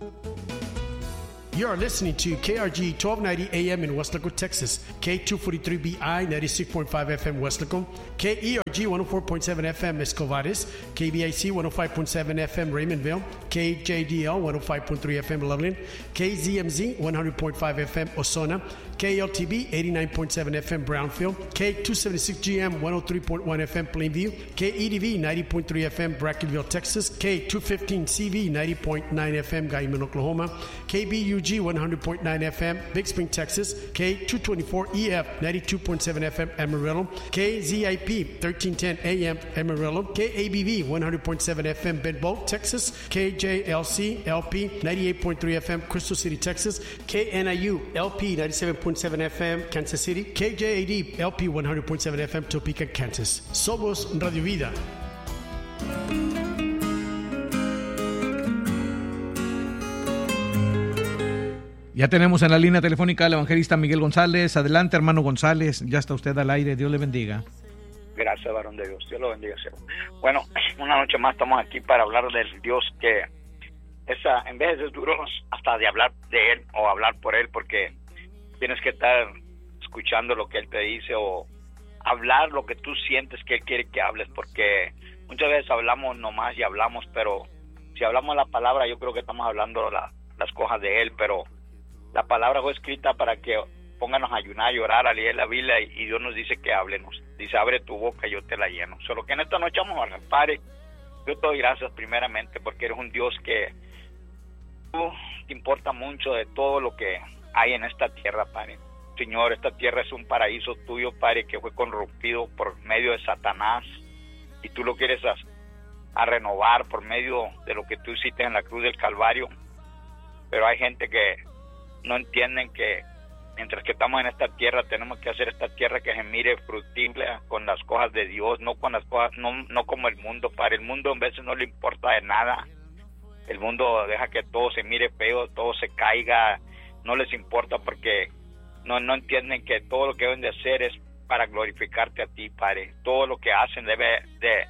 You are listening to KRG 1290 AM in West Laco, Texas, K243BI 96.5 FM West Laco, KERG 104.7 FM Escovares, KBIC 105.7 FM Raymondville, KJDL 105.3 FM Loveland, KZMZ 100.5 FM Osona, KLTB 89.7 FM Brownfield, K276GM 103.1 FM Plainview, KEDV 90.3 FM Brackenville, Texas, K215CV 90.9 FM Guyman, Oklahoma, KBUG 100.9 FM Big Spring, Texas, K224EF 92.7 FM Amarillo, KZIP 1310 AM Amarillo, KABV 100.7 FM Benbow, Texas, KJLC LP 98.3 FM Crystal City, Texas, KNIU LP 97.7 FM Kansas City, KJAD LP 100.7 FM Topeka, Kansas. Somos Radio Vida. Ya tenemos en la línea telefónica al evangelista Miguel González. Adelante, hermano González, ya está usted al aire. Dios le bendiga. Gracias, varón de Dios. Dios lo bendiga. Bueno, una noche más estamos aquí para hablar del Dios que en vez de duro hasta de hablar de Él o hablar por Él, porque tienes que estar escuchando lo que Él te dice o hablar lo que tú sientes que Él quiere que hables, porque muchas veces hablamos nomás y hablamos, pero si hablamos la palabra, yo creo que estamos hablando las cosas de Él, pero la palabra fue escrita para que pónganos a ayunar y orar, a leer la Biblia, y Dios nos dice que háblenos. Dice, abre tu boca y yo te la lleno. Solo que en esta noche vamos a orar. Padre, yo te doy gracias primeramente porque eres un Dios que tú te importa mucho de todo lo que hay en esta tierra, Padre. Señor, esta tierra es un paraíso tuyo, Padre, que fue corrompido por medio de Satanás, y tú lo quieres a renovar por medio de lo que tú hiciste en la cruz del Calvario. Pero hay gente que no entienden que mientras que estamos en esta tierra tenemos que hacer esta tierra que se mire fructífera con las cosas de Dios, no con las cosas, no como el mundo. Para el mundo a veces no le importa de nada. El mundo deja que todo se mire feo, todo se caiga, no les importa porque no entienden que todo lo que deben de hacer es para glorificarte a ti, Padre. Todo lo que hacen debe de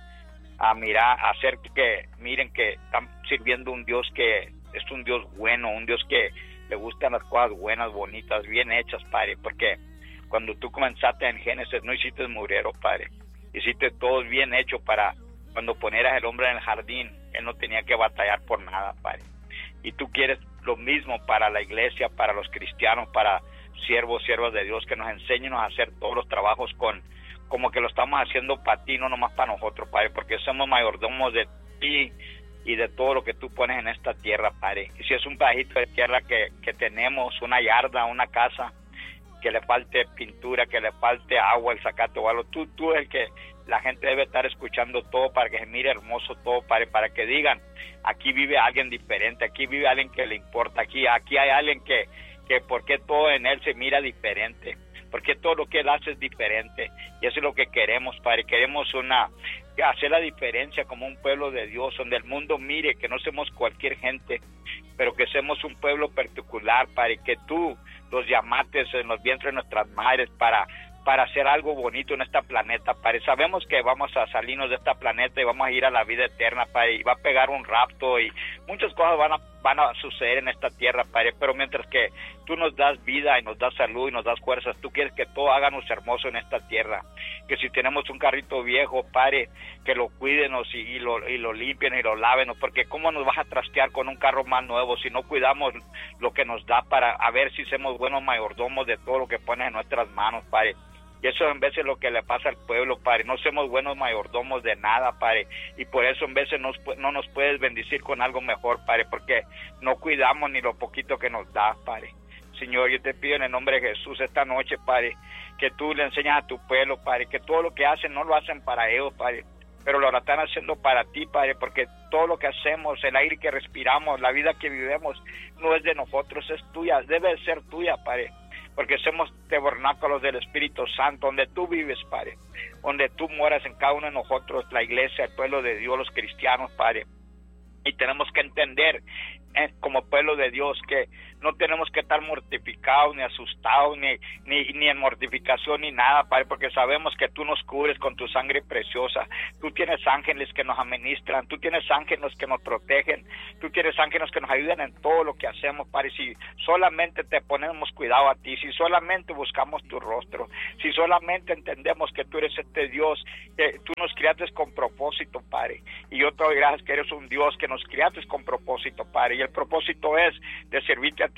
hacer que miren que están sirviendo un Dios que es un Dios bueno, un Dios que le gustan las cosas buenas, bonitas, bien hechas, Padre, porque cuando tú comenzaste en Génesis no hiciste mugrero, Padre, hiciste todo bien hecho para cuando ponieras el hombre en el jardín, él no tenía que batallar por nada, Padre, y tú quieres lo mismo para la iglesia, para los cristianos, para siervas de Dios, que nos enseñen a hacer todos los trabajos como que lo estamos haciendo para ti, no nomás para nosotros, Padre, porque somos mayordomos de ti y de todo lo que tú pones en esta tierra, Padre. Y si es un pedacito de tierra que tenemos, una yarda, una casa, que le falte pintura, que le falte agua, el zacate o algo, tú es el que la gente debe estar escuchando todo para que se mire hermoso todo, Padre, para que digan, aquí vive alguien diferente, aquí vive alguien que le importa, aquí hay alguien que por qué todo en él se mira diferente, porque todo lo que él hace es diferente, y eso es lo que queremos, Padre. Queremos hacer la diferencia como un pueblo de Dios, donde el mundo mire que no somos cualquier gente, pero que somos un pueblo particular, Padre, que tú los llamaste en los vientres de nuestras madres para hacer algo bonito en este planeta, Padre. Sabemos que vamos a salirnos de este planeta y vamos a ir a la vida eterna, Padre, y va a pegar un rapto y muchas cosas van a suceder en esta tierra, Padre, pero mientras que tú nos das vida y nos das salud y nos das fuerzas, tú quieres que todo háganos hermoso en esta tierra, que si tenemos un carrito viejo, Padre, que lo cuídenos y lo limpien y lo laven, porque cómo nos vas a trastear con un carro más nuevo si no cuidamos lo que nos da, para a ver si somos buenos mayordomos de todo lo que pones en nuestras manos, Padre. Y eso en veces es lo que le pasa al pueblo, Padre. No somos buenos mayordomos de nada, Padre. Y por eso en veces no nos puedes bendecir con algo mejor, Padre, porque no cuidamos ni lo poquito que nos das, Padre. Señor, yo te pido en el nombre de Jesús esta noche, Padre, que tú le enseñas a tu pueblo, Padre, que todo lo que hacen no lo hacen para ellos, Padre, pero lo están haciendo para ti, Padre, porque todo lo que hacemos, el aire que respiramos, la vida que vivimos, no es de nosotros, es tuya, debe ser tuya, Padre, porque somos tabernáculos del Espíritu Santo, donde tú vives, Padre, donde tú moras en cada uno de nosotros, la iglesia, el pueblo de Dios, los cristianos, Padre. Y tenemos que entender, como pueblo de Dios, que no tenemos que estar mortificados, ni asustados, ni en mortificación, ni nada, Padre, porque sabemos que tú nos cubres con tu sangre preciosa. Tú tienes ángeles que nos administran, tú tienes ángeles que nos protegen, tú tienes ángeles que nos ayudan en todo lo que hacemos, Padre. Si solamente te ponemos cuidado a ti, si solamente buscamos tu rostro, si solamente entendemos que tú eres este Dios, que tú nos criaste con propósito, Padre. Y yo te doy gracias que eres un Dios que nos criaste con propósito, Padre. Y el propósito es de servirte a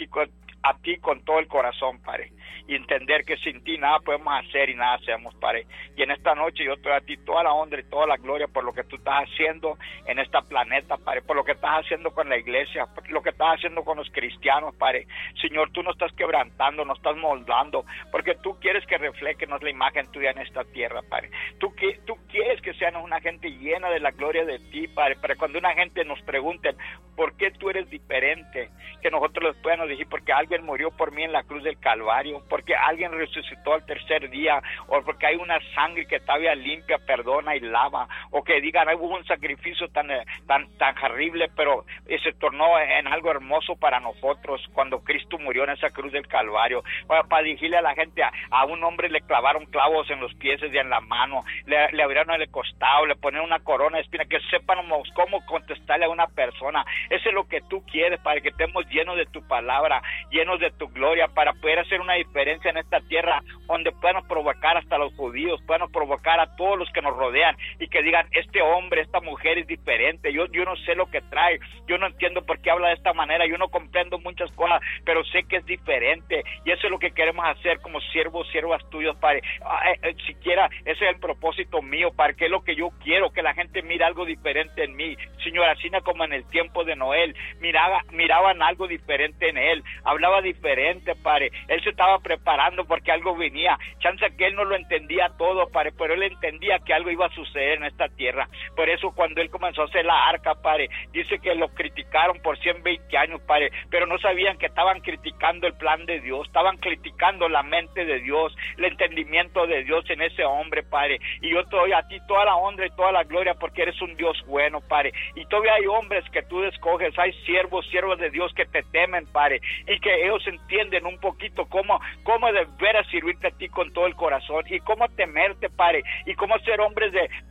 ti con todo el corazón, Padre, y entender que sin ti nada podemos hacer y nada hacemos, Padre. Y en esta noche yo te doy a ti toda la honra y toda la gloria por lo que tú estás haciendo en esta planeta, Padre, por lo que estás haciendo con la iglesia, por lo que estás haciendo con los cristianos, Padre. Señor, tú nos estás quebrantando, nos estás moldando, porque tú quieres que reflejenos la imagen tuya en esta tierra, Padre. Tú quieres que seamos una gente llena de la gloria de ti, Padre, para cuando una gente nos pregunte por qué tú eres diferente, que nosotros les podamos decir, porque alguien murió por mí en la cruz del Calvario, porque alguien resucitó al tercer día, o porque hay una sangre que todavía limpia, perdona y lava, o que digan, hubo un sacrificio tan terrible, pero se tornó en algo hermoso para nosotros cuando Cristo murió en esa cruz del Calvario. Para decirle a la gente, a un hombre le clavaron clavos en los pies y en la mano, le abrieron el costado, le ponen una corona de espina, que sepamos cómo contestarle a una persona. Eso es lo que tú quieres, para que estemos llenos de tu palabra, llenos de tu gloria, para poder hacer una diferencia en esta tierra, donde podamos provocar hasta a los judíos, podamos provocar a todos los que nos rodean, y que digan, este hombre, esta mujer es diferente, yo no sé lo que trae, yo no entiendo por qué habla de esta manera, yo no comprendo muchas cosas, pero sé que es diferente, y eso es lo que queremos hacer como siervas tuyos, Padre. Siquiera ese es el propósito mío, Padre, que es lo que yo quiero, que la gente mire algo diferente en mí, Señor, así como en el tiempo de Noé, miraban algo diferente en él, hablaba diferente, Padre, él se estaba preparando porque algo venía, chance que él no lo entendía todo, Padre, pero él entendía que algo iba a suceder en esta tierra. Por eso cuando él comenzó a hacer la arca, Padre, dice que lo criticaron por 120 años, Padre, pero no sabían que estaban criticando el plan de Dios, estaban criticando la mente de Dios, el entendimiento de Dios en ese hombre, Padre. Y yo te doy a ti toda la honra y toda la gloria, porque eres un Dios bueno, Padre. Y todavía hay hombres que tú escoges, hay siervos de Dios que te temen, Padre, y que ellos entienden un poquito cómo de veras servirte a ti con todo el corazón, y cómo temerte, Padre, y cómo ser hombres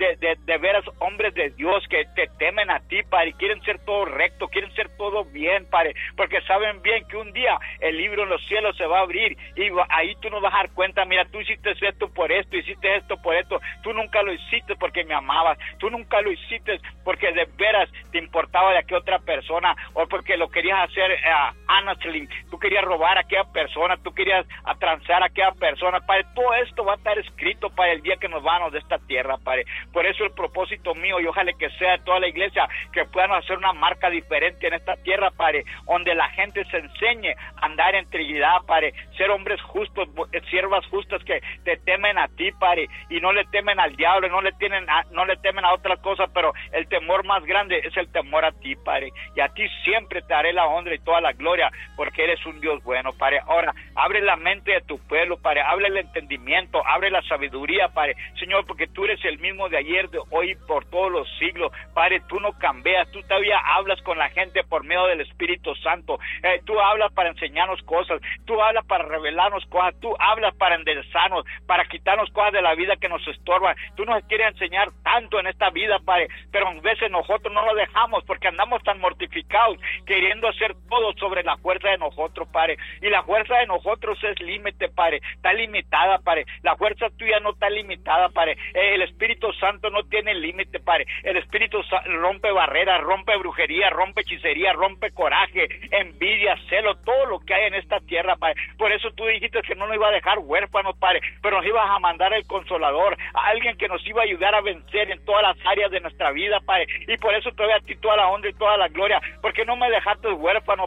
de veras, hombres de Dios que te temen a ti, Padre, y quieren ser todo recto, quieren ser todo bien, Padre, porque saben bien que un día el libro en los cielos se va a abrir, y ahí tú nos vas a dar cuenta, mira, tú hiciste esto por esto, hiciste esto por esto, tú nunca lo hiciste porque me amabas, tú nunca lo hiciste porque de veras te importaba de aquella otra persona, o porque lo querías hacer honestly, tú querías robar a aquella persona, tú querías transar a aquella persona, Padre. Todo esto va a estar escrito para el día que nos vamos de esta tierra, Padre. Por eso el propósito mío, y ojalá que sea de toda la iglesia, que puedan hacer una marca diferente en esta tierra, Padre, donde la gente se enseñe a andar en integridad, Padre, ser hombres justos, siervas justas que te temen a ti, Padre, y no le temen al diablo, no le temen a otras cosas, pero el temor más grande es el temor a ti, Padre, y a ti siempre te daré la honra y toda la gloria, porque eres un Dios bueno, Padre. Ahora, abre la mente de tu pueblo, Padre, abre el entendimiento, abre la sabiduría, Padre, Señor, porque tú eres el mismo de ayer, de hoy, por todos los siglos, Padre. Tú no cambias, tú todavía hablas con la gente por medio del Espíritu Santo, tú hablas para enseñarnos cosas, tú hablas para revelarnos cosas, tú hablas para enderezarnos, para quitarnos cosas de la vida que nos estorban. Tú nos quieres enseñar tanto en esta vida, Padre, pero a veces nosotros no lo dejamos porque andamos tan mortificados, queriendo hacer todo sobre la fuerza de nosotros, Padre, y la fuerza de nosotros es límite, Padre, está limitada, Padre. La fuerza tuya no está limitada, Padre. El Espíritu Santo no tiene límite, Padre. El Espíritu rompe barreras, rompe brujería, rompe hechicería, rompe coraje, envidia, celo, todo lo que hay en esta tierra, Padre. Por eso tú dijiste que no nos iba a dejar huérfanos, Padre, pero nos ibas a mandar el Consolador, a alguien que nos iba a ayudar a vencer en todas las áreas de nuestra vida, Padre. Y por eso te doy a ti toda la honra y toda la gloria, porque no me dejaste huérfano, Padre,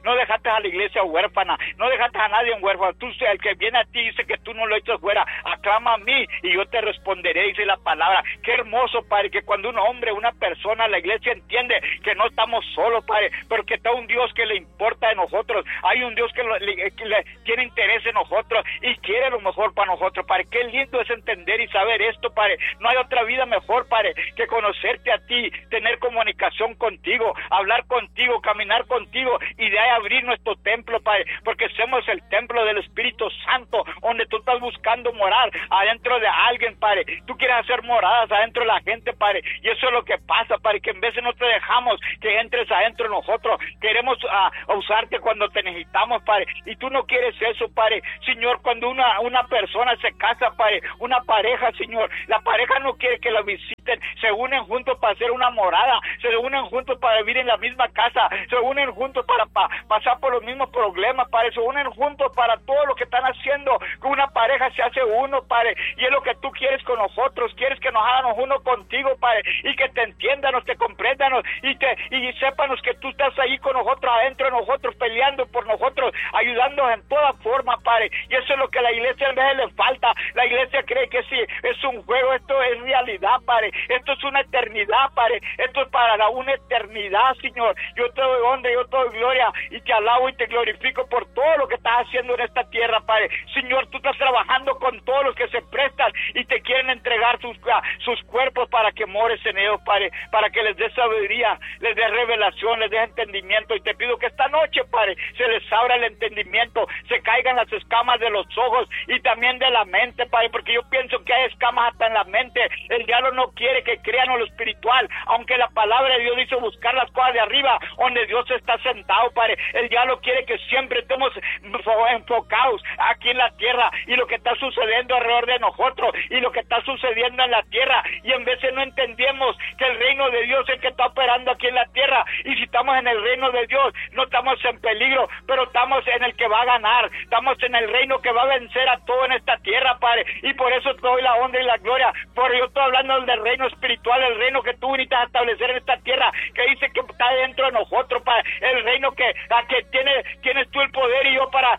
no dejaste a la iglesia huérfana, no dejaste a nadie huérfano. Tú, el que viene a ti, dice que tú no lo echas fuera, aclama a mí y yo te responderé, dice la palabra. Qué hermoso, Padre, que cuando un hombre, una persona, la iglesia entiende que no estamos solos, Padre, porque está un Dios que le importa de nosotros, hay un Dios que le tiene interés en nosotros y quiere lo mejor para nosotros, Padre. Qué lindo es entender y saber esto, Padre. No hay otra vida mejor, Padre, que conocerte a ti, tener comunicación contigo, hablar contigo, caminar contigo y de ahí abrir nuestro templo, Padre, porque somos el templo del Espíritu Santo, donde tú estás buscando morar adentro de alguien, Padre. Tú quieres hacer moradas adentro de la gente, Padre, y eso es lo que pasa, Padre, que en vez de no te dejamos que entres adentro de nosotros, queremos usarte cuando te necesitamos, Padre, y tú no quieres eso, Padre. Señor, cuando una persona se casa, Padre, una pareja, Señor, la pareja no quiere que la visiten, se unen juntos para hacer una morada, se unen juntos para vivir en la misma casa, se unen juntos para pasar por los mismos problemas, Padre, se unen juntos para todo lo que están haciendo. Con una pareja se hace uno, Padre, y es lo que tú quieres con nosotros, quieres que nos hagamos uno contigo, Padre, y que te entiéndanos, te compréndanos y sépanos que tú estás ahí con nosotros, adentro de nosotros, peleando por nosotros, ayudándonos en toda forma, Padre, y eso es lo que a la iglesia a veces le falta. La iglesia cree que sí, es un juego, esto es realidad, Padre, esto es una eternidad, Padre, esto es para una eternidad, Señor. Yo te doy honra, yo te doy gloria y te alabo y te glorifico por todo lo que estás haciendo en esta tierra, Padre. Señor, tú estás trabajando con todos los que se prestan y te quieren entregar sus cuerpos para que mores en ellos, Padre, para que les des sabiduría, les des revelación, les des entendimiento, y te pido que esta noche, Padre, se les abra el entendimiento, se caigan las escamas de los ojos y también de la mente, Padre, porque yo pienso que hay escamas hasta en la mente. El diablo no quiere que crean en lo espiritual, aunque la palabra de Dios dice buscar las cosas de arriba, donde Dios está sentado, Padre. El diablo quiere que siempre estemos enfocados aquí en la tierra y lo que está sucediendo alrededor de nosotros y lo que está sucediendo en la tierra, y en veces no entendemos que el reino de Dios es el que está operando aquí en la tierra, y si estamos en el reino de Dios no estamos en peligro, pero estamos en el que va a ganar, estamos en el reino que va a vencer a todo en esta tierra, Padre, y por eso te doy la honra y la gloria, porque yo estoy hablando del reino espiritual, el reino que tú viniste a establecer en esta tierra, que dice que está dentro de nosotros, Padre, el reino que tienes tú el poder y yo para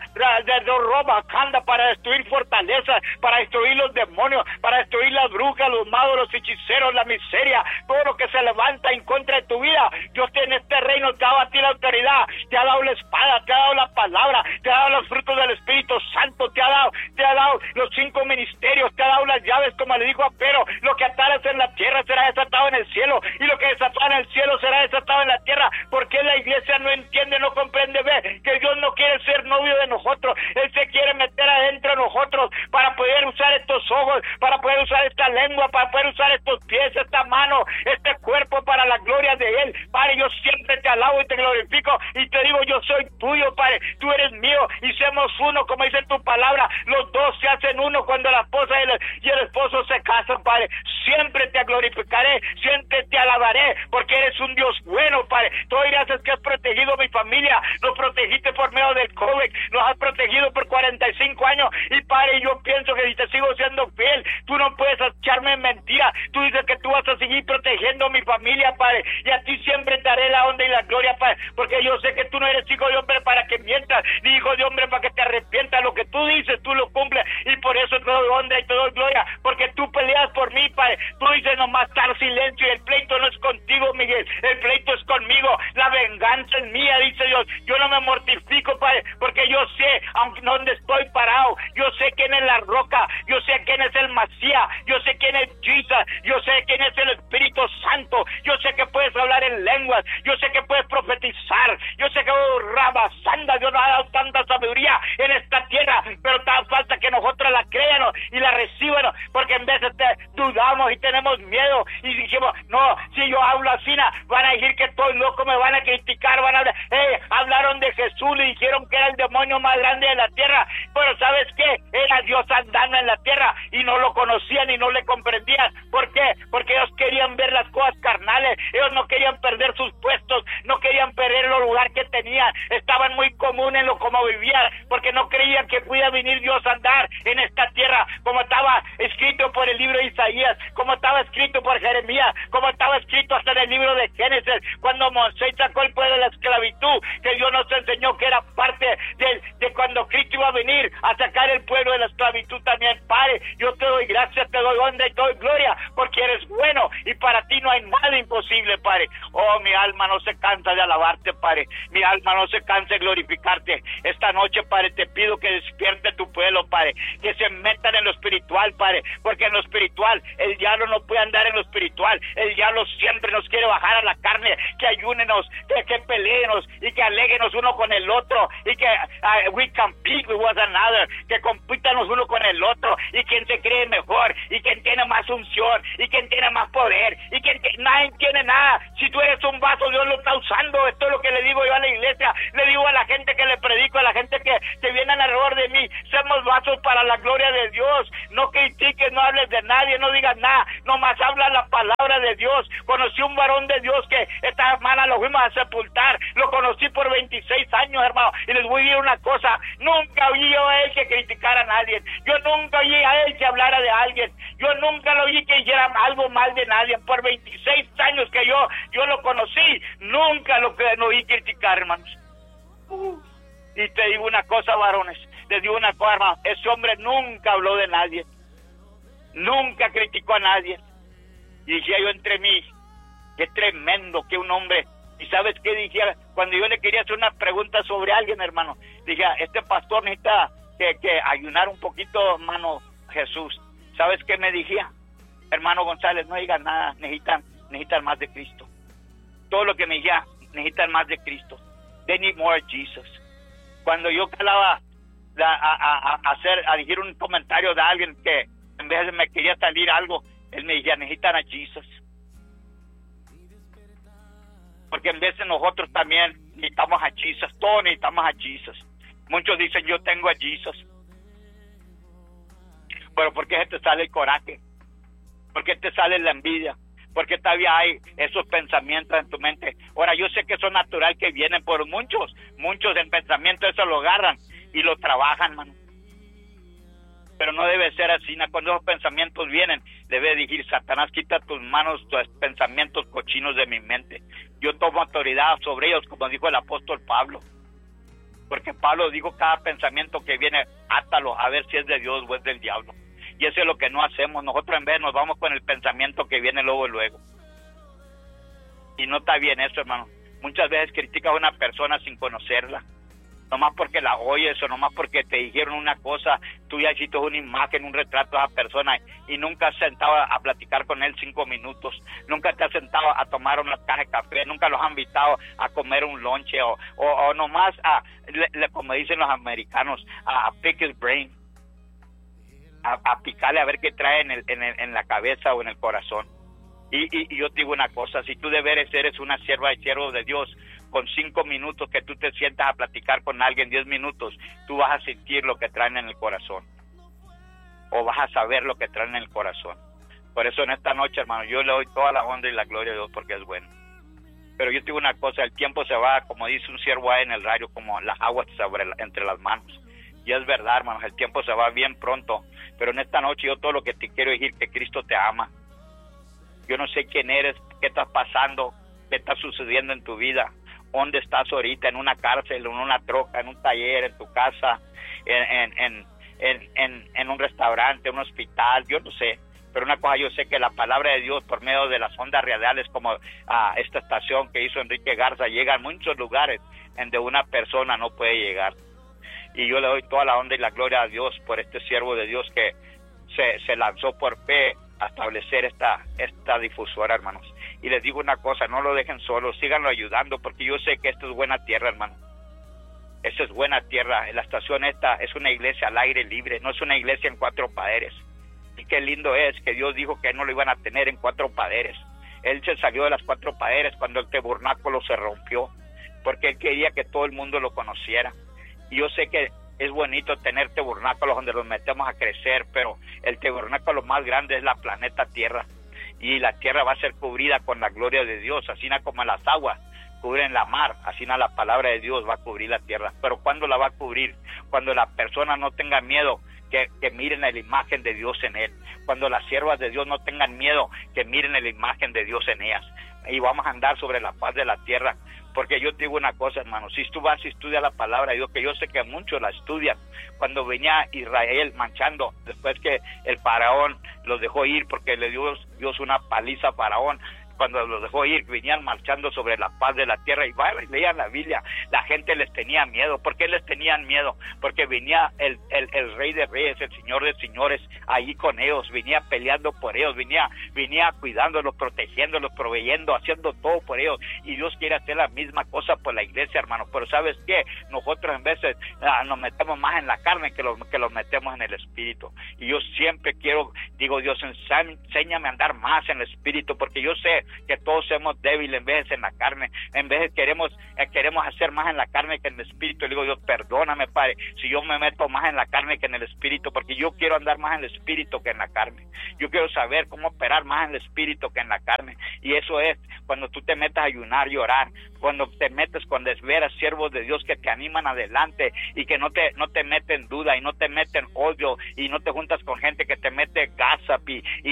destruir fortalezas, para destruir los demonios, para destruir las brujas, los magos, los hechiceros, la miseria, todo lo que se levanta en contra de tu vida. Dios en este reino te ha dado a ti la autoridad, te ha dado la espada, te ha dado la palabra, te ha dado los frutos del Espíritu Santo, te ha dado los 5 ministerios, te ha dado las llaves, como le dijo a Pedro, lo que atares en la tierra será desatado en el cielo, y lo que desatado en el cielo será desatado en la tierra. Porque la iglesia no entiende, no comprende, ve que Dios no quiere ser novio de nosotros, Él se quiere meter adentro de nosotros para poder usar estos ojos, para poder usar esta lengua, para poder usar estos pies, esta mano, este cuerpo para la gloria de Él. Padre, yo siempre te alabo y te glorifico y te digo, yo soy tuyo, Padre, tú eres mío y somos uno, como dice tu palabra, los dos se hacen uno cuando la esposa y el esposo se casan, Padre. Siempre te glorificaré, siempre te alabaré, porque eres un Dios bueno, Padre. Tú dirás, es que has protegido a mi familia, nos protegiste por medio del COVID, nos has protegido por 45 años, y Padre, yo pienso que si te sigo siendo fiel, tú no puedes echarme mentira. Tú dices que tú vas a seguir protegiendo a mi familia, Padre, y a ti siempre te haré la honra y la gloria, Padre, porque yo sé que tú no eres hijo de hombre para que mientas, ni hijo de hombre para que te arrepientas. Lo que tú dices, tú lo cumples, y por eso te doy honra y te doy gloria, porque tú peleas por mí, Padre. Tú dices nomás estar silencio, y el pleito no es contigo, Miguel, el pleito es conmigo, la venganza es mía, dice Dios. Yo no me mortifico, Padre, porque yo sé aunque donde estoy parado, yo sé quién es la roca, yo sé quién es el Masía, yo sé quién es Jesus, yo sé quién es el Espíritu Santo, yo sé que puedes hablar en lenguas, yo sé que puedes profetizar, yo sé que Rabasanda, Dios nos ha dado tanta sabiduría en esta tierra, pero tan falta que nosotros la creamos y la recibamos, porque en vez de dudamos y tenemos miedo y dijimos, no, si yo hablo así, van a decir que estoy loco, me van a criticar, van a hablar, hablaron de Jesús, le dijeron que era el demonio más grande de la tierra, pero ¿sabes qué? Era Dios andando en la tierra y no lo conocían y no le comprendían. ¿Por qué? Porque ellos querían ver las cosas carnales, ellos no querían perder sus puestos, no querían perder el lugar que tenían, estaban muy comunes en lo como vivían, porque no creían que pudiera venir Dios a andar en esta tierra, como estaba escrito por el libro de Isaías, como estaba escrito por Jeremías, como estaba escrito hasta en el libro de Génesis, cuando Moisés sacó el pueblo de la esclavitud, que Dios nos Señor, que era parte de cuando Cristo iba a venir a sacar el pueblo de la esclavitud también. Padre, yo te doy gracias, te doy honra y te doy gloria, porque eres bueno y para ti no hay nada imposible, Padre. Oh, mi alma no se cansa de alabarte, Padre. Mi alma no se cansa de glorificarte. Esta noche, Padre, te pido que despierte tu pueblo, Padre, que se metan en lo espiritual, Padre, porque en lo espiritual el diablo no puede andar en lo espiritual. El diablo siempre nos quiere bajar a la carne, que ayúnenos, que peleenos y que aléguenos uno con el otro y que we compete with one another, que compítanos uno con el otro y quien se cree mejor y quien tiene más unción y quien tiene más poder y quien nadie tiene nada. Si tú eres un vaso, Dios lo está usando. Esto es lo que le digo yo a la iglesia, le digo a la gente que le predico, a la gente que viene alrededor de mí, somos vasos para la gloria de Dios. No critiques, no hables de nadie, no digas nada, nomás habla la palabra de Dios. Conocí un varón de Dios que esta semana lo fuimos a sepultar, lo conocí por 26 años, hermano, y les voy a decir una cosa, nunca oí yo a él que criticara a nadie, yo nunca oí a él que hablara de alguien, yo nunca lo oí que hiciera algo mal de nadie. Por 26 años que yo lo conocí, nunca lo oí criticar, hermanos. Y te digo una cosa, varones, les digo una cosa, hermano, ese hombre nunca habló de nadie, nunca criticó a nadie. Y decía yo entre mí, qué tremendo que un hombre. ¿Y sabes qué decía? Cuando yo le quería hacer una pregunta sobre alguien, hermano, dije, este pastor necesita que ayunar un poquito, hermano Jesús. ¿Sabes qué me decía? Hermano González, no digas nada, necesitan más de Cristo. Todo lo que me decía, necesitan más de Cristo. They need more Jesus. Cuando yo calaba a decir un comentario de alguien que en vez de me quería salir algo, él me decía, necesitan a Jesus. Porque en vez de nosotros también necesitamos a Jesus, todos necesitamos a Jesus. Muchos dicen, yo tengo a Jesus. Pero ¿por qué se te sale el coraje? ¿Por qué te sale la envidia? ¿Por qué todavía hay esos pensamientos en tu mente? Ahora, yo sé que eso es natural que vienen por muchos en pensamiento, eso lo agarran y lo trabajan, mano. Pero no debe ser así, cuando esos pensamientos vienen, debe decir, Satanás, quita tus manos, tus pensamientos cochinos de mi mente. Yo tomo autoridad sobre ellos, como dijo el apóstol Pablo. Porque Pablo dijo, cada pensamiento que viene, átalo, a ver si es de Dios o es del diablo. Y eso es lo que no hacemos. Nosotros en vez nos vamos con el pensamiento que viene luego. Y no está bien eso, hermano. Muchas veces criticas a una persona sin conocerla. Nomás porque la oyes o nomás porque te dijeron una cosa, tú ya hiciste una imagen, un retrato de esa persona y nunca has sentado a platicar con él 5 minutos, nunca te has sentado a tomar una caja de café, nunca los han invitado a comer un lonche o nomás como dicen los americanos, a pick his brain, a picarle a ver qué trae en la cabeza o en el corazón. Y yo te digo una cosa, si tú de veras eres una sierva y siervo de Dios, con 5 minutos que tú te sientas a platicar con alguien, 10 minutos, tú vas a sentir lo que traen en el corazón. O vas a saber lo que traen en el corazón. Por eso en esta noche, hermano, yo le doy toda la honra y la gloria a Dios porque es bueno. Pero yo te digo una cosa, el tiempo se va, como dice un siervo ahí en el radio, como las aguas entre las manos. Y es verdad, hermanos, el tiempo se va bien pronto. Pero en esta noche yo todo lo que te quiero decir, que Cristo te ama. Yo no sé quién eres, qué estás pasando, qué está sucediendo en tu vida. ¿Dónde estás ahorita? ¿En una cárcel, en una troca, en un taller, en tu casa, en un restaurante, en un hospital? Yo no sé. Pero una cosa yo sé, que la palabra de Dios por medio de las ondas radiales, como esta estación que hizo Enrique Garza, llega a muchos lugares donde una persona no puede llegar. Y yo le doy toda la honra y la gloria a Dios por este siervo de Dios que se lanzó por fe a establecer esta difusora, hermanos. Y les digo una cosa, no lo dejen solo, síganlo ayudando, porque yo sé que esto es buena tierra, hermano. Esto es buena tierra. La estación esta es una iglesia al aire libre, no es una iglesia en 4 paredes. Y qué lindo es que Dios dijo que no lo iban a tener en 4 paredes. Él se salió de las 4 paredes cuando el tabernáculo se rompió, porque Él quería que todo el mundo lo conociera. Y yo sé que es bonito tener tabernáculos donde los metemos a crecer, pero el tabernáculo más grande es la planeta Tierra. Y la tierra va a ser cubrida con la gloria de Dios, así como las aguas cubren la mar, así la palabra de Dios va a cubrir la tierra. Pero ¿cuándo la va a cubrir? Cuando la persona no tenga miedo, que miren la imagen de Dios en él. Cuando las siervas de Dios no tengan miedo, que miren la imagen de Dios en ellas. Y vamos a andar sobre la faz de la tierra, porque yo te digo una cosa, hermano, si tú vas y estudias la palabra de Dios, que yo sé que muchos la estudian, cuando venía Israel marchando, después que el faraón los dejó ir, porque le dio Dios una paliza a Faraón, cuando los dejó ir, venían marchando sobre la paz de la tierra, y leían la Biblia, la gente les tenía miedo. ¿Por qué les tenían miedo? Porque venía el Rey de Reyes, el Señor de Señores, ahí con ellos, venía peleando por ellos, venía cuidándolos, protegiéndolos, proveyendo, haciendo todo por ellos, y Dios quiere hacer la misma cosa por la iglesia, hermano. Pero ¿sabes qué? Nosotros en veces nos metemos más en la carne que los metemos en el espíritu, y yo siempre digo, Dios, enséñame a andar más en el espíritu, porque yo sé que todos somos débiles en veces en la carne, en veces queremos hacer más en la carne que en el espíritu. Le digo, Dios, perdóname, Padre, si yo me meto más en la carne que en el espíritu, porque yo quiero andar más en el espíritu que en la carne. Yo quiero saber cómo operar más en el espíritu que en la carne, y eso es cuando tú te metas a ayunar y orar, cuando te metes con veras siervos de Dios que te animan adelante y que no te meten duda y no te meten odio, y no te juntas con gente que te mete gossip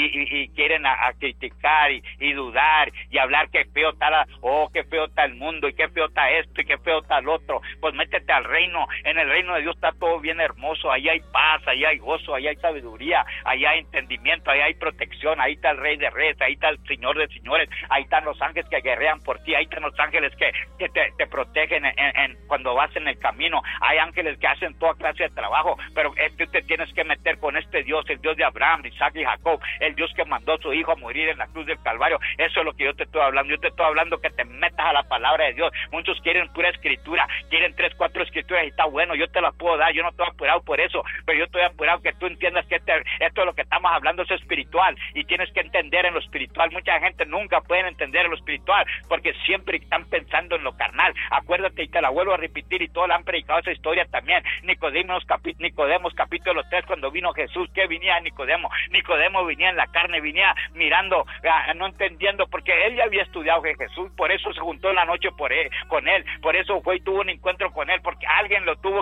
y quieren a criticar y dudar y hablar que feo está qué feo está el mundo, y qué feo está esto, y qué feo está el otro. Pues métete al reino. En el reino de Dios está todo bien hermoso, ahí hay paz, ahí hay gozo, ahí hay sabiduría, ahí hay entendimiento, ahí hay protección, ahí está el Rey de Reyes, ahí está el Señor de Señores, ahí están los ángeles que guerrean por ti, ahí están los ángeles que te protegen cuando vas en el camino, hay ángeles que hacen toda clase de trabajo. Pero tú te tienes que meter con este Dios, el Dios de Abraham, Isaac y Jacob, el Dios que mandó a su hijo a morir en la cruz del Calvario. Eso es lo que yo te estoy hablando. Yo te estoy hablando que te metas a la palabra de Dios. Muchos quieren pura escritura, quieren 3, 4 escrituras, y está bueno, yo te la puedo dar, yo no estoy apurado por eso, pero yo estoy apurado que tú entiendas que esto de lo que estamos hablando es espiritual, y tienes que entender en lo espiritual. Mucha gente nunca puede entender en lo espiritual porque siempre están pensando en lo carnal. Acuérdate, y te la vuelvo a repetir, y todos la han predicado esa historia también. Nicodemo capítulo 3, cuando vino Jesús, ¿qué venía Nicodemo? Nicodemo venía en la carne, venía mirando, no entendiendo, porque él ya había estudiado que Jesús, por eso se juntó en la noche con él, por eso fue y tuvo un encuentro con él, porque alguien tuvo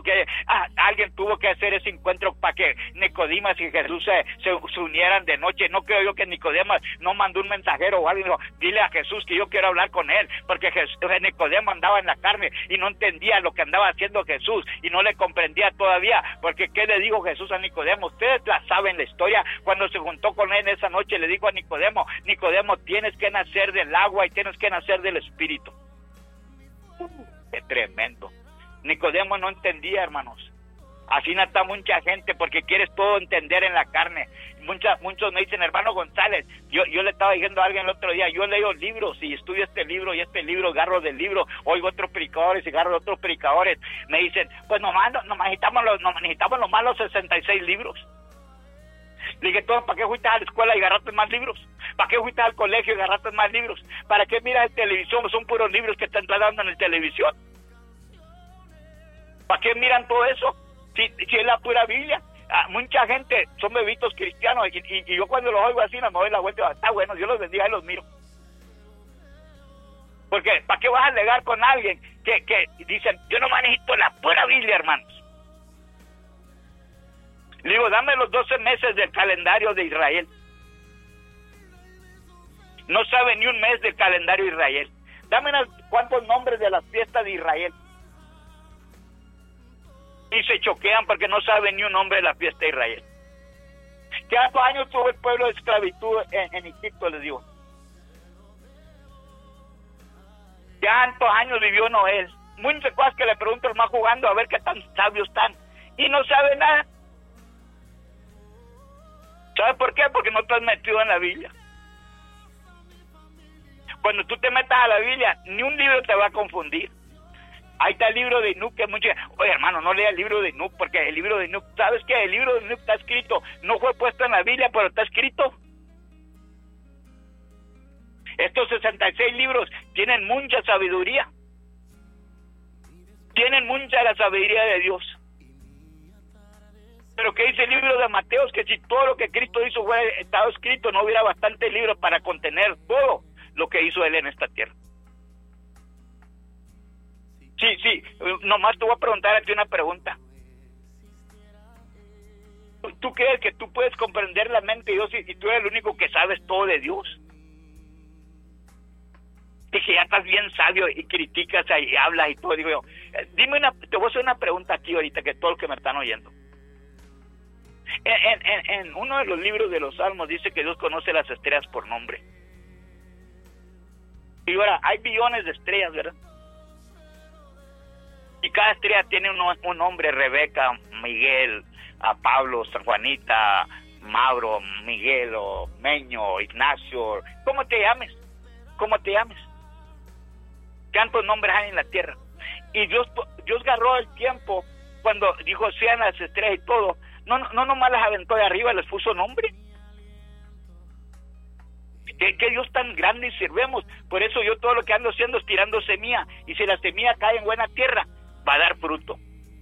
que hacer ese encuentro para que Nicodemo y Jesús se unieran de noche. No creo yo que Nicodemo no mandó un mensajero o algo, dile a Jesús que yo quiero hablar con él, porque Nicodemo andaba en la carne y no entendía lo que andaba haciendo Jesús, y no le comprendía todavía, porque ¿qué le dijo Jesús a Nicodemo? Ustedes la saben la historia. Cuando se juntó con él esa noche, le dijo a Nicodemo, tienes que nacer del agua y tienes que nacer del espíritu. Qué tremendo. Nicodemo no entendía, hermanos. Así no está mucha gente, porque quieres todo entender en la carne. Muchos me dicen, hermano González, yo le estaba diciendo a alguien el otro día, yo leo libros y estudio este libro, agarro del libro, oigo otros predicadores y agarro de otros predicadores. Me dicen, pues nomás necesitamos los malos 66 libros. Le dije, ¿para qué fuiste a la escuela y agarraste más libros? ¿Para qué fuiste al colegio y agarraste más libros? ¿Para qué miras el televisión? Son puros libros que están dando en el televisión. ¿Para qué miran todo eso? Si es la pura Biblia. Mucha gente son bebitos cristianos, y yo cuando los oigo así no me doy la vuelta y digo, está bueno, Dios los bendiga, y los miro. Porque ¿para qué vas a alegar con alguien que dicen, yo no necesito la pura Biblia, hermanos? Le digo, dame los 12 meses del calendario de Israel. No sabe ni un mes del calendario de Israel. Dame cuántos nombres de las fiestas de Israel. Y se choquean porque no saben ni un nombre de la fiesta de Israel. ¿Cuántos años tuvo el pueblo de esclavitud en Egipto? Les digo. ¿Cuántos años vivió Noé? Muchas cosas que le pregunto al más jugando a ver qué tan sabios están. Y no sabe nada. ¿Sabes por qué? Porque no te has metido en la Biblia. Cuando tú te metas a la Biblia, ni un libro te va a confundir. Ahí está el libro de Enoch, que muchos, oye hermano, no lea el libro de Enoch, porque el libro de Enoch, ¿sabes qué? El libro de Enoch está escrito, no fue puesto en la Biblia, pero está escrito. Estos 66 libros tienen mucha sabiduría. Tienen mucha la sabiduría de Dios. Pero ¿qué dice el libro de Mateos? Que si todo lo que Cristo hizo hubiera estado escrito, no hubiera bastante libros para contener todo lo que hizo Él en esta tierra. Sí, nomás te voy a preguntar a ti una pregunta. ¿Tú crees que tú puedes comprender la mente de Dios y tú eres el único que sabes todo de Dios? Dije, ya estás bien sabio y criticas y hablas y todo. Digo yo, te voy a hacer una pregunta aquí ahorita, que todos los que me están oyendo. En uno de los libros de los Salmos dice que Dios conoce las estrellas por nombre. Y ahora, hay billones de estrellas, ¿verdad? Y cada estrella tiene un nombre: Rebeca, Miguel, a Pablo, San Juanita, Mauro, Miguel, o Meño, Ignacio. ¿Cómo te llames? ¿Cuántos nombres hay en la tierra? Y Dios agarró el tiempo cuando dijo sean las estrellas y todo. No nomás las aventó de arriba, les puso nombre. ¿Qué Dios tan grande y sirvemos? Por eso yo todo lo que ando haciendo es tirando semilla. Y si la semilla cae en buena tierra, va a dar fruto.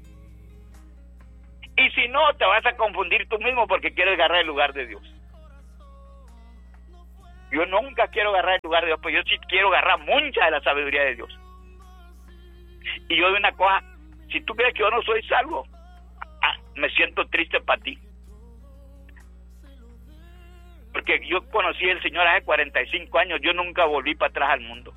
Y si no, te vas a confundir tú mismo porque quieres agarrar el lugar de Dios. Yo nunca quiero agarrar el lugar de Dios, pues yo sí quiero agarrar mucha de la sabiduría de Dios. Y yo de una cosa, si tú crees que yo no soy salvo, me siento triste para ti. Porque yo conocí al Señor hace 45 años, yo nunca volví para atrás al mundo.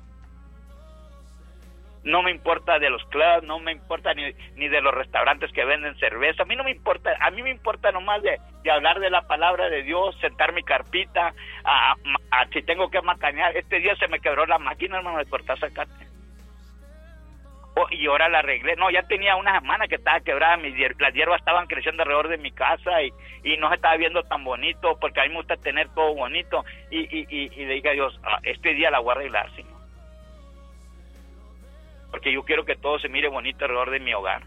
No me importa de los clubs, no me importa ni de los restaurantes que venden cerveza. A mí no me importa, a mí me importa nomás de hablar de la palabra de Dios, sentar mi carpita, si tengo que macanear. Este día se me quebró la máquina, hermano, de cortar zacate. Y ahora la arreglé. No, ya tenía una semana que estaba quebrada, las hierbas estaban creciendo alrededor de mi casa y no se estaba viendo tan bonito, porque a mí me gusta tener todo bonito. Y le dije a Dios, este día la voy a arreglar, Señor. Porque yo quiero que todo se mire bonito alrededor de mi hogar.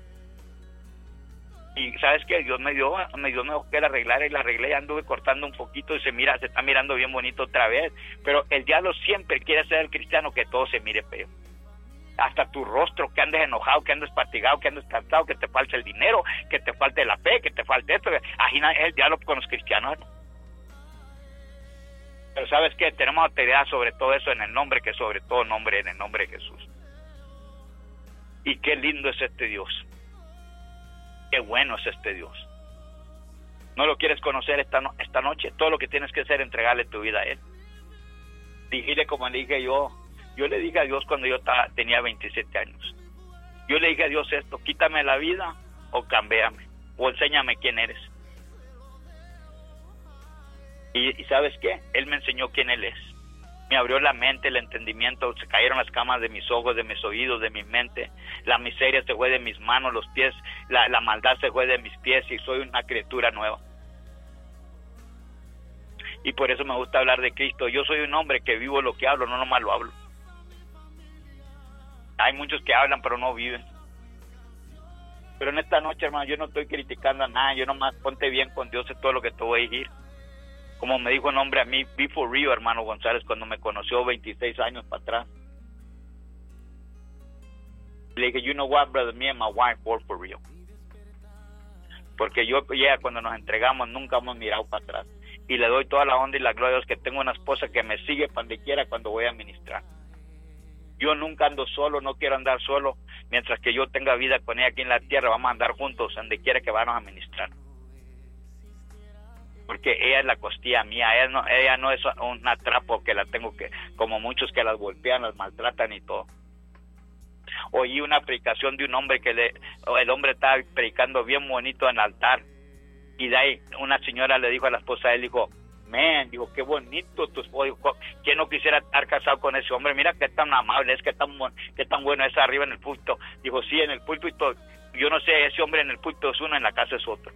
Y ¿sabes qué? Dios me dio que la arreglara y la arreglé, y anduve cortando un poquito y se está mirando bien bonito otra vez. Pero el diablo siempre quiere hacer al cristiano que todo se mire feo. Hasta tu rostro, que andes enojado, que andes fatigado, que andes cansado, que te falte el dinero, que te falte la fe, que te falte esto. Así es el diablo con los cristianos, ¿no? Pero ¿sabes qué? Tenemos autoridad sobre todo eso en el nombre, que sobre todo nombre, en el nombre de Jesús. Y qué lindo es este Dios. Qué bueno es este Dios. ¿No lo quieres conocer esta noche? Todo lo que tienes que hacer es entregarle tu vida a Él. Dile como le dije yo le dije a Dios cuando yo tenía 27 años. Yo le dije a Dios esto: quítame la vida o cámbiame, o enséñame quién eres. Y ¿sabes qué? Él me enseñó quién Él es. Me abrió la mente, el entendimiento, se cayeron las camas de mis ojos, de mis oídos, de mi mente. La miseria se fue de mis manos, los pies, la maldad se fue de mis pies, y soy una criatura nueva. Y por eso me gusta hablar de Cristo. Yo soy un hombre que vivo lo que hablo, no nomás lo hablo. Hay muchos que hablan pero no viven. Pero en esta noche, hermano, yo no estoy criticando a nada. Yo nomás ponte bien con Dios, es todo lo que te voy a decir. Como me dijo un hombre a mí, be for real, hermano González, cuando me conoció 26 años para atrás. Le dije, you know what, brother, me and my wife work for real. Porque cuando nos entregamos, nunca hemos mirado para atrás. Y le doy toda la honra y la gloria a Dios que tengo una esposa que me sigue para donde quiera cuando voy a ministrar. Yo nunca ando solo, no quiero andar solo. Mientras que yo tenga vida con ella aquí en la tierra, vamos a andar juntos donde quiera que vamos a ministrar. Porque ella es la costilla mía, ella no es un atrapo que la tengo que, como muchos que las golpean, las maltratan y todo. Oí una predicación de un hombre el hombre estaba predicando bien bonito en el altar, y de ahí una señora le dijo a la esposa, él dijo, dijo, qué bonito tu esposo, ¿quién no quisiera estar casado con ese hombre? Mira qué tan amable es, qué tan bueno es arriba en el púlpito. Dijo, sí, en el púlpito, yo no sé, ese hombre en el púlpito es uno, en la casa es otro.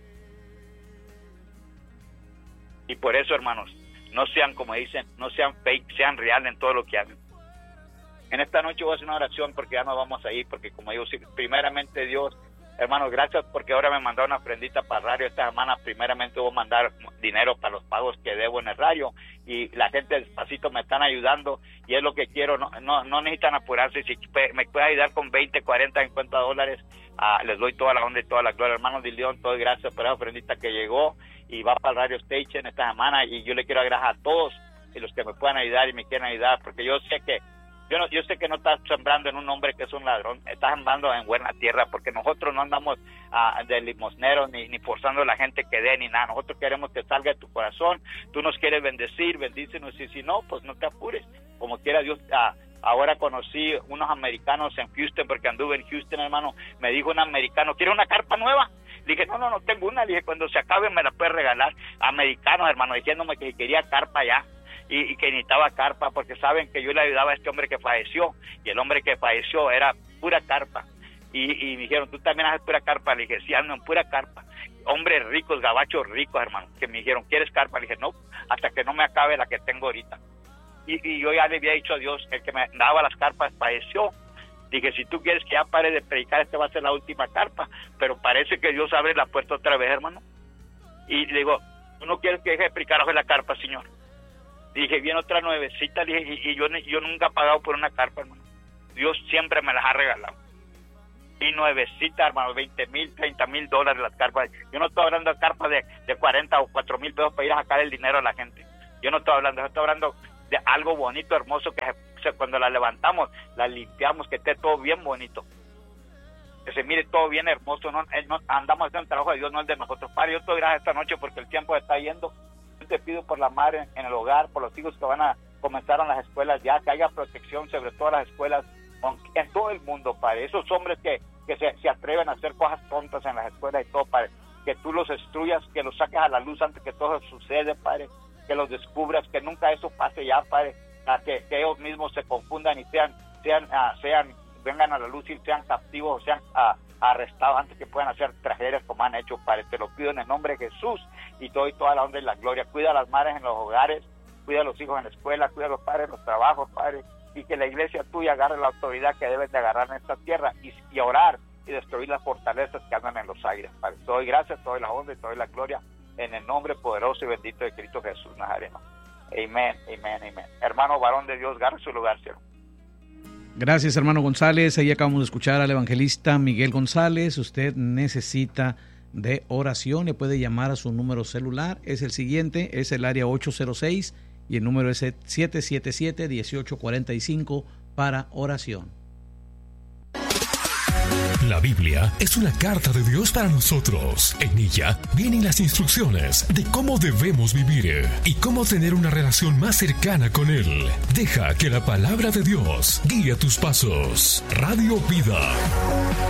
Y por eso, hermanos, no sean, como dicen, no sean fake, sean real en todo lo que hagan. En esta noche voy a hacer una oración porque ya nos vamos a ir, porque como digo, primeramente Dios, hermanos, gracias porque ahora me mandó una ofrendita para el radio esta semana. Primeramente voy a mandar dinero para los pagos que debo en el radio, y la gente despacito me están ayudando, y es lo que quiero. No necesitan apurarse. Si me puede ayudar con 20, 40, 50 dólares, les doy toda la onda y toda la gloria. Hermano de León, todo gracias por esa ofrendita que llegó y va para el Radio Station esta semana, y yo le quiero agradecer a todos y los que me puedan ayudar y me quieren ayudar, porque yo sé que no estás sembrando en un hombre que es un ladrón, estás sembrando en buena tierra, porque nosotros no andamos de limosneros ni forzando a la gente que dé ni nada. Nosotros queremos que salga de tu corazón. Tú nos quieres bendecir, bendícenos, y si no, pues no te apures. Como quiera Dios, Ahora conocí unos americanos en Houston, porque anduve en Houston, hermano. Me dijo un americano, ¿quiere una carpa nueva? Le dije, no tengo una. Le dije, cuando se acabe me la puedes regalar. Americanos, hermano, diciéndome que quería carpa ya. Y que necesitaba carpa, porque saben que yo le ayudaba a este hombre que falleció. Y el hombre que falleció era pura carpa. Y me dijeron, ¿tú también haces pura carpa? Le dije, sí, ando en pura carpa. Hombres ricos, gabachos ricos, hermano, que me dijeron, ¿quieres carpa? Le dije, no, hasta que no me acabe la que tengo ahorita. Y yo ya le había dicho a Dios, el que me daba las carpas falleció. Dije, si tú quieres que ya pare de predicar, esta va a ser la última carpa. Pero parece que Dios abre la puerta otra vez, hermano. Y le digo, ¿tú no quieres que deje de predicar bajo la carpa, Señor? Dije, viene otra nuevecita, dije, y yo nunca he pagado por una carpa, hermano. Dios siempre me las ha regalado. Y nuevecita, hermano, $20,000, $30,000 las carpas. Yo no estoy hablando de carpas de 40 o 4,000 pesos para ir a sacar el dinero a la gente. Yo no estoy hablando de algo bonito, hermoso, que cuando la levantamos, la limpiamos, que esté todo bien bonito, que se mire todo bien hermoso. No andamos haciendo el trabajo de Dios, no el de nosotros. Padre, yo te doy gracias esta noche porque el tiempo está yendo. Yo te pido por la madre en el hogar, por los hijos que van a comenzar en las escuelas ya, que haya protección sobre todas las escuelas en todo el mundo, Padre. Esos hombres que se atreven a hacer cosas tontas en las escuelas y todo, Padre, que tú los destruyas, que los saques a la luz antes que todo suceda, Padre, que los descubras, que nunca eso pase ya, Padre, que ellos mismos se confundan y vengan a la luz y sean captivos o sean arrestados antes que puedan hacer tragedias como han hecho, Padre. Te lo pido en el nombre de Jesús y te doy toda la honra y la gloria. Cuida a las madres en los hogares, cuida a los hijos en la escuela, cuida a los padres en los trabajos, Padre, y que la iglesia tuya agarre la autoridad que deben de agarrar en esta tierra y orar y destruir las fortalezas que andan en los aires, Padre. Te doy gracias, te doy la honra y te doy la gloria en el nombre poderoso y bendito de Cristo Jesús Nazareno. Amén, amén, amén. Hermano varón de Dios, agarre su lugar, cielo. Gracias, hermano González. Ahí acabamos de escuchar al evangelista Miguel González. Usted necesita de oración, le puede llamar a su número celular. Es el siguiente, es el área 806 y el número es 777-1845 para oración. La Biblia es una carta de Dios para nosotros. En ella vienen las instrucciones de cómo debemos vivir y cómo tener una relación más cercana con Él. Deja que la palabra de Dios guíe tus pasos. Radio Vida.